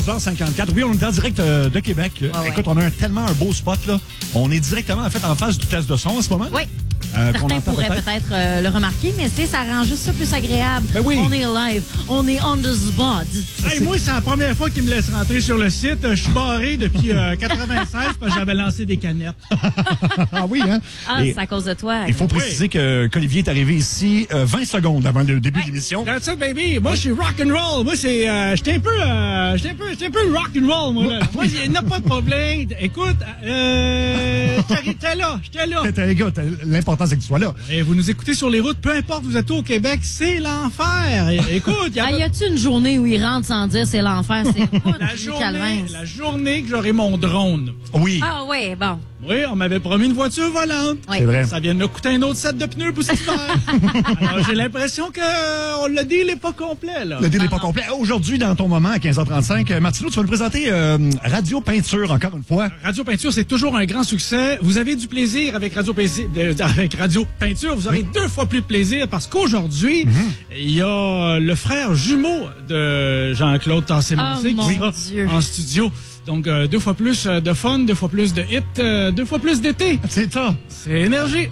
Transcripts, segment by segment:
12h54. Oui, on est en direct de Québec. Écoute, on a tellement un beau spot, là. On est directement, en fait, en face du test de son en ce moment. Oui. Certains pourraient peut-être le remarquer, mais ça rend juste ça plus agréable. Ben oui. On est live, on est on the spot. Hey, moi, c'est la première fois qu'ils me laissent rentrer sur le site. Je suis barré depuis 96 parce que j'avais lancé des canettes. Ah oui, hein? C'est à cause de toi. Il faut préciser qu'Olivier est arrivé ici 20 secondes avant le début de l'émission. That's it, baby. Moi, je suis rock'n'roll. Moi, c'est, j'étais un peu rock'n'roll, moi, là. Moi, il n'y a pas de problème. Écoute, j'étais là. Les gars, l'important, c'est que tu sois là. Et vous nous écoutez sur les routes, peu importe où vous êtes au Québec, c'est l'enfer. Écoute, y a-tu une journée où il rentre sans dire c'est l'enfer? C'est pas la journée que j'aurai mon drone. Oui. Ah oui, bon. Oui, on m'avait promis une voiture volante. Oui. C'est vrai. Ça vient de me coûter un autre set de pneus pour cet hiver. Alors, j'ai l'impression que le deal n'est pas complet, là. Le deal n'est pas complet. Aujourd'hui, dans ton moment, à 15h35, Martino, tu vas nous présenter Radio Peinture, encore une fois. Radio Peinture, c'est toujours un grand succès. Vous avez du plaisir avec Radio Peinture. Vous aurez 2 fois plus de plaisir parce qu'aujourd'hui, il y a le frère jumeau de Jean-Claude Tassé-Mancé qui sera en studio. Donc, 2 fois plus de fun, 2 fois plus de hits, 2 fois plus d'été. C'est ça. C'est énergie.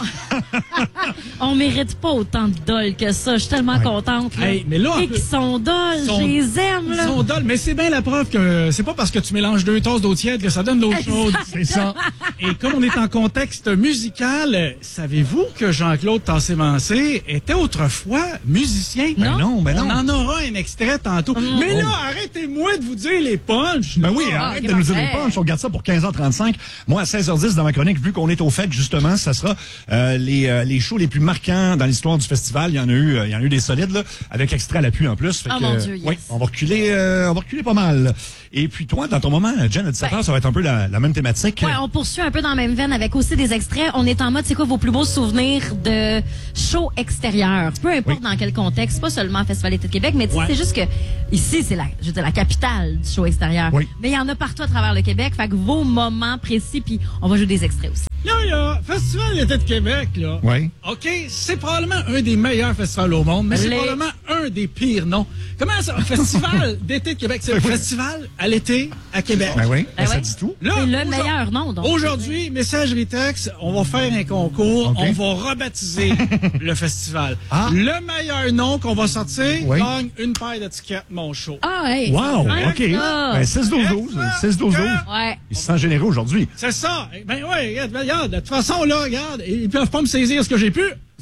On mérite pas autant de dol que ça. Je suis tellement contente. Là. Hey, mais là, et qu'ils sont dol, je les aime. Là. Ils sont dol, mais c'est bien la preuve que c'est pas parce que tu mélanges 2 tasses d'eau tiède que ça donne l'eau chaude. C'est ça. Et comme on est en contexte musical, savez-vous que Jean-Claude Tassé-Mancé était autrefois musicien? Non. On en aura un extrait tantôt. Mais là, arrêtez-moi de vous dire les punchs. Ben oui, arrête de nous dire les punchs. On regarde ça pour 15h35. Moi, à 16h10, dans ma chronique, vu qu'on est au fait, justement, ça sera les shows les plus marquants dans l'histoire du festival. Il y en a eu des solides, là, avec extrait à l'appui en plus. Fait mon Dieu, yes. Oui, on va reculer pas mal. Et puis toi, dans ton moment, Jen, à 17h, ça va être un peu la même thématique. Ouais, on poursuit un peu dans la même veine avec aussi des extraits. On est en mode, c'est quoi vos plus beaux souvenirs de shows extérieurs? Peu importe dans quel contexte, pas seulement Festival d'été de Québec, mais c'est juste que ici, c'est la capitale du show extérieur. Oui. Mais il y en a partout à travers le Québec, fait que vos moments précis, puis on va jouer des extraits aussi. Là, Festival d'été de Québec, là. Oui. OK, c'est probablement un des meilleurs festivals au monde, mais c'est probablement un des pires noms. Comment ça? Festival d'été de Québec, c'est le festival à l'été à Québec. Ben oui, Ben ça oui. dit tout. C'est le meilleur nom, donc. Aujourd'hui, messagerie texte, on va faire un concours, on va rebaptiser le festival. Ah. Le meilleur nom qu'on va sortir gagne une paire d'étiquettes, mon show. Ah, hey! Wow, OK. ça. Ben, 6-12-12. 6-12-12. Ouais. Ils se sentent généreux aujourd'hui. C'est ça. Ben ouais, regarde, de toute façon, là, regarde, ils peuvent pas me saisir ce que j'ai pu.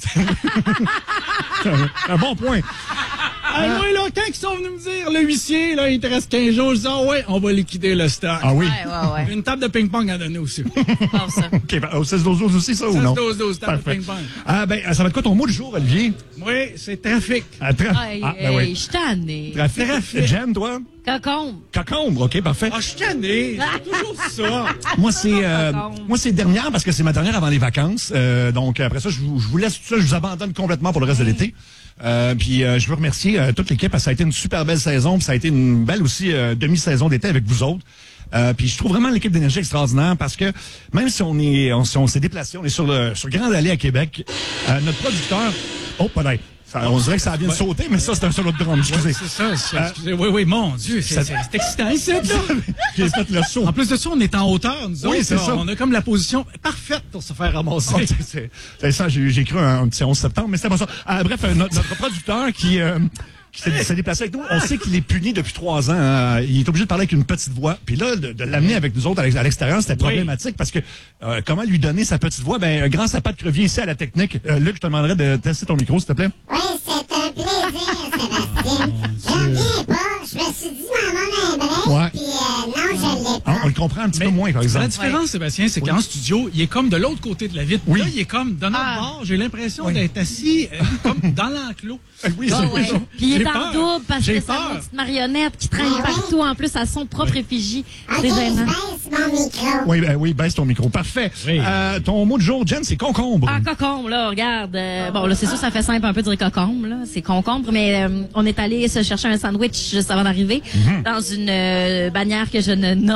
Un bon point. Moi, là, quand ils sont venus me dire, le huissier, là, il te reste 15 jours, je dis, on va liquider le stock. Ah oui? Ouais. Une table de ping-pong à donner aussi. Bon, ça. OK, ben, au 16-12-12 aussi, ça, ou non? 16-12-12, table de Parfait. ping-pong. Ah, ben, ça va être quoi ton mot du jour, Olivier? Oui, c'est trafic. Ben oui. Je suis tannée. Trafic. Jen, toi? Cocombe. Cocombre, OK, parfait. Ah, je suis tanné. C'est toujours ça. Moi, c'est dernière parce que c'est ma dernière avant les vacances. Donc, après ça, je vous laisse tout ça. Je vous abandonne complètement pour le reste de l'été. Puis, je veux remercier toute l'équipe parce que ça a été une super belle saison. Puis, ça a été une belle aussi demi-saison d'été avec vous autres. Puis je trouve vraiment l'équipe d'énergie extraordinaire parce que même si on s'est déplacé, on est sur Grande Allée à Québec, notre producteur... Oh, peut-être. On dirait que ça vient de sauter, mais ça, c'est un solo de drum. Excusez. C'est ça. Excusez. Oui, mon Dieu. C'est excitant, ici, là. J'ai fait le saut. En plus de ça, on est en hauteur, nous autres. C'est ça. On a comme la position parfaite pour se faire ramasser. C'est ça, j'ai cru un petit 11 septembre, mais c'était pas ça. Bref, notre producteur qui s'est déplacé avec nous, on sait qu'il est puni depuis 3 ans. Il est obligé de parler avec une petite voix. Puis là, de l'amener avec nous autres à l'extérieur, c'était problématique parce que comment lui donner sa petite voix? Ben, grâce à Pat Crevier ici à la technique. Luc, je te demanderais de tester ton micro, s'il te plaît. Oui, c'est un plaisir, Sébastien. J'en reviens pas. Je me suis dit, maman, un break, puis non, je l'ai pas. On le comprend un petit peu moins, par exemple. La différence, Sébastien, c'est qu'en studio, il est comme de l'autre côté de la vitre. Oui. Là, il est comme de notre bord. J'ai l'impression d'être assis comme dans l'enclos. Oui, c'est Ouais. Puis il est en peur. double parce que J'ai c'est peur. une petite marionnette qui traîne partout en plus à son propre effigie. OK, C'est je gênant. baisse mon micro. Oui, baisse ton micro. Parfait. Oui. Ton mot du jour, Jen, c'est concombre. Ah, cocombre, là, regarde. Bon, là, c'est sûr, ça fait simple un peu de dire cocombre, là. C'est concombre, mais on est allé se chercher un sandwich juste avant d'arriver dans une bannière que je ne nommerai pas.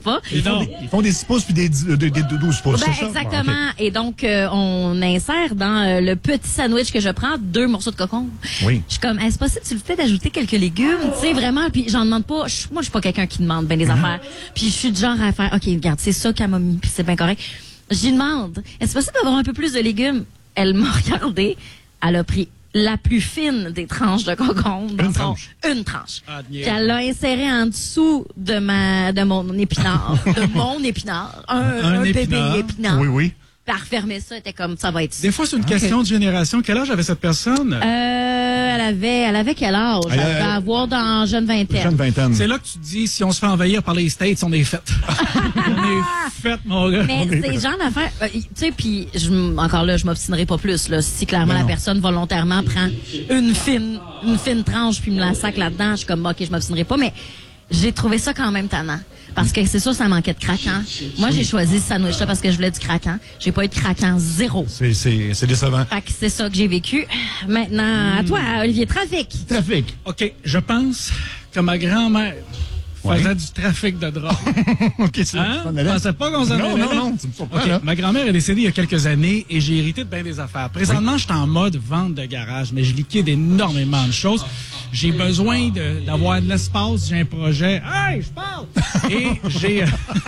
pas. Ils font des 6 pouces puis des 12 pouces, Ben, c'est ça? exactement. Ah, okay. Et donc, on insère dans le petit sandwich que je prends 2 morceaux de cocombe. Oui. Je suis comme, est-ce possible, tu le fais d'ajouter quelques légumes? Tu sais, vraiment, puis j'en demande pas. Moi, je suis pas quelqu'un qui demande ben des affaires. Puis je suis du genre à faire, OK, regarde, c'est ça qu'elle m'a mis, puis c'est bien correct. J'y demande, est-ce possible d'avoir un peu plus de légumes? Elle m'a regardé, elle a pris la plus fine des tranches de concombre. Une tranche. Ah, Puis elle l'a inséré en dessous de mon épinard. De mon épinard. Un bébé épinard. Oui, oui. Puis elle refermait ça, elle était comme, ça va être ça. Des fois, c'est une question de génération. Quel âge avait cette personne? Elle avait quel âge? Elle devait avoir dans jeune vingtaine. Jeune vingtaine. C'est là que tu te dis, si on se fait envahir par les States, on est fait. On est fait, mon gars. Mais c'est le genre d'affaire, tu sais, puis encore là, je m'obstinerai pas plus. Là, si clairement la personne volontairement prend une fine tranche puis me la sac là-dedans, je suis comme, OK, je m'obstinerai pas, mais j'ai trouvé ça quand même tannant. Parce que c'est sûr, ça manquait de craquant. Moi, j'ai choisi ce sandwich-là parce que je voulais du craquant. J'ai pas eu de craquant, zéro. C'est décevant. Fait que c'est ça que j'ai vécu. Maintenant, à toi, Olivier, trafic. Trafic. OK, je pense que ma grand-mère faisait du trafic de drogue. OK, c'est Hein? Je pensais pas qu'on s'en allait là. Non, tu me surprends, OK, là. ma grand-mère est décédée il y a quelques années et j'ai hérité de bien des affaires. Présentement, je suis en mode vente de garage, mais je liquide énormément de choses. J'ai besoin d'avoir de l'espace, j'ai un projet. Hey, je parle! Et j'ai...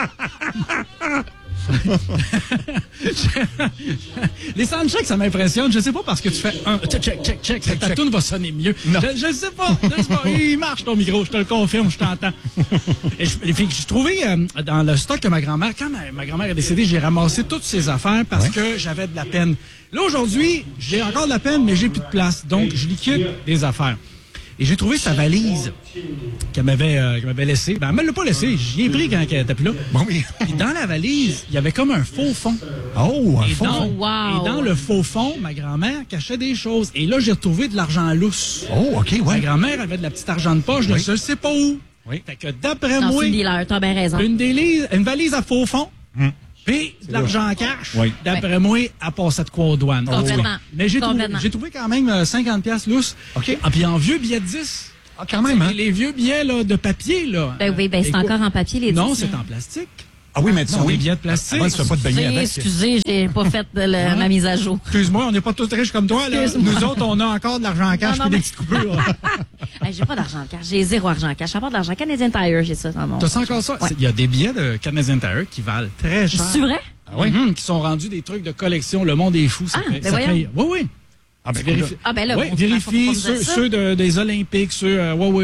Les soundchecks, ça m'impressionne. Je sais pas parce que tu fais un check, ta tune va sonner mieux. Je sais pas. Il marche ton micro, je te le confirme, je t'entends. Et j'ai trouvé dans le stock de ma grand-mère, quand ma grand-mère est décédée, j'ai ramassé toutes ses affaires parce que j'avais de la peine. Là, aujourd'hui, j'ai encore de la peine, mais j'ai plus de place. Donc, je liquide des affaires. Et j'ai trouvé sa valise qu'elle m'avait laissée. Ben, elle me l'a pas laissée. J'y ai pris quand elle était plus là. Bon, oui. Puis dans la valise, il y avait comme un faux fond. Oh, un Et faux fond. Wow. Et dans le faux fond, ma grand-mère cachait des choses. Et là, j'ai retrouvé de l'argent lousse. Oh, OK, Ma ouais. grand-mère avait de la petite argent de poche, je ne sais pas où. Oui. Fait que d'après Non, moi, c'est une dealer, t'as bien raison. une valise à faux fond, puis de l'argent en cash. Oui. D'après moi, elle passait de quoi aux douanes. Complètement. Mais j'ai Complètement. trouvé quand même 50$ lousse. OK. Ah, puis en vieux billets de 10. Ah, quand même, hein? Les vieux billets là, de papier, là. Ben oui, ben c'est Écoute, encore en papier, les Non, 10. c'est en plastique. Ah oui, mais tu Non, des billets de plastique. Avant, tu fais pas de beignet avec. Excusez, j'ai pas fait ma mise à jour. Excuse-moi, on n'est pas tous riches comme toi, là. Excuse-moi. Nous autres, on a encore de l'argent en cash Non, puis mais- des petites coupures. Hey, j'ai pas d'argent en cash. J'ai zéro argent en cash. J'ai pas d'argent. Canadian Tire, j'ai ça dans mon... T'as ça encore ça? Ouais. Il y a des billets de Canadian Tire qui valent très cher. C'est vrai? Ah oui? Qui sont rendus des trucs de collection. Le monde est fou. Ça Ah, paye- ben ça voyons. paye. Oui, oui. Ah, ben, Vérifie. Ah, ben là, Oui, bon, vérifie faut qu'on dise ça. ceux des Olympiques, ceux,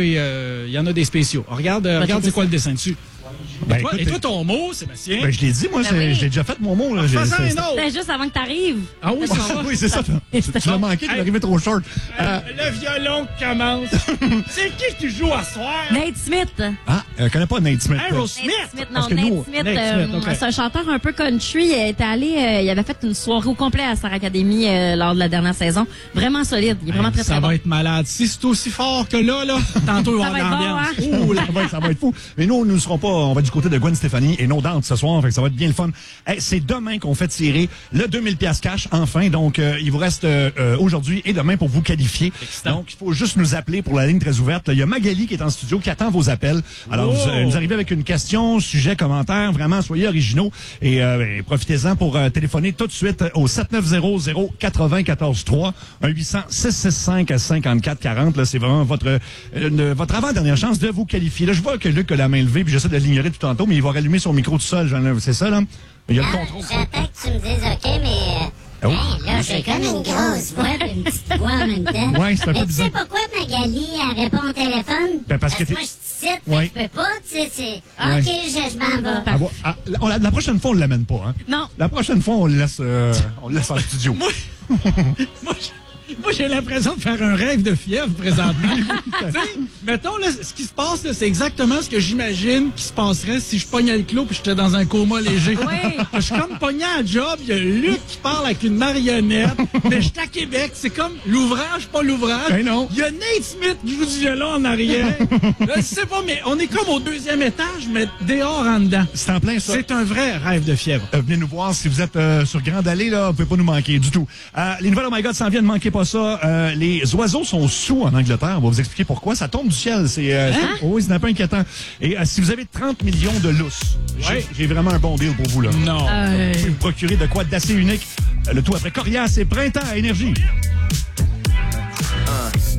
il y en a des spéciaux. Regarde c'est quoi le dessin dessus. Ben, Et écoute, toi, ton mot, Sébastien? ben, je l'ai dit, moi, Ben oui. j'ai déjà fait mon mot, là. Fais-en un C'est- autre. C'était juste avant que t'arrives. Ah oui, c'est ça. Oui, c'est ça. Tu l'as manqué, tu es arrivé trop short. Le violon commence. C'est qui joue à soir? Nate Smith. Ah, je connais pas Nate Smith. Aerosmith. Nate Smith, non, Parce que Nate nous- Smith, Nate Smith, ok. c'est un chanteur un peu country. Il était allé, il avait fait une soirée au complet à Star Academy lors de la dernière saison. Vraiment solide. Il est vraiment très, Ça très va bon. être malade. Si c'est aussi fort que là, tantôt il va y Ça va avoir de être bon, l'ambiance. hein? Ouh, là, ça va être fou. Mais nous ne serons pas, on va du côté de Gwen Stefani et non Dante ce soir, fait que ça va être bien le fun. Hey, c'est demain qu'on fait tirer le 2000$ cash, enfin. Donc, il vous reste aujourd'hui et demain pour vous qualifier. Excitant. Donc, il faut juste nous appeler pour la ligne très ouverte. Là, il y a Magali qui est en studio, qui attend vos appels. Alors, vous arrivez avec une question, sujet, commentaire, vraiment, soyez originaux et profitez-en pour téléphoner tout de suite au 7900-943, 1-800-665-5440. Là, c'est vraiment votre avant-dernière chance de vous qualifier. Là, je vois que Luc a la main levée, puis j'essaie de l'ignorer tout tantôt, mais il va rallumer son micro tout seul. C'est ça, là? Il y a le contrôle. J'attends que tu me dises OK, mais... Oh. Hey, là, j'ai comme une grosse voix et une petite voix en même temps. Ouais, c'est un peu Mais tu sais bizarre. pourquoi Magali, elle répond au téléphone? Ben, parce que moi, t'es- je te cite, Ouais. je peux pas, tu sais, c'est... Ouais. OK, je m'en vais. Ah, bon, la prochaine fois, on ne l'amène pas. Hein? Non. La prochaine fois, on le laisse en studio. Moi, j'ai l'impression de faire un rêve de fièvre présentement. Tu sais, mettons, là, ce qui se passe, là, c'est exactement ce que j'imagine qui se passerait si je pognais le clos puis j'étais dans un coma léger. Oui. Je suis comme pogné à job, il y a Luc qui parle avec une marionnette, mais je suis à Québec, c'est comme l'ouvrage, pas l'ouvrage. Ben non. Il y a Nate Smith qui joue du violon en arrière. Là, je sais pas, mais on est comme au 2e étage, mais dehors en dedans. C'est en plein ça. C'est un vrai rêve de fièvre. Venez nous voir si vous êtes sur Grande Allée, là, vous pouvez pas nous manquer du tout. Les nouvelles Oh My God s'en viennent, manquez pas ça. ça. Les oiseaux sont sous en Angleterre. On va vous expliquer pourquoi. Ça tombe du ciel. Oui, c'est un peu inquiétant. Et si vous avez 30 millions de lousses, j'ai vraiment un bon deal pour vous, là. Non. Vous pouvez vous procurer de quoi d'assez unique. Le tout après Coriace et Printemps à Énergie.